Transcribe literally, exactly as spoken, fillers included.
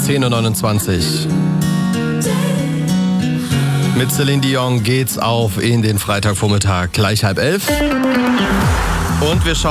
zehn Uhr neunundzwanzig. Mit Celine Dion geht's auf in den Freitagvormittag, gleich halb elf. Und wir schauen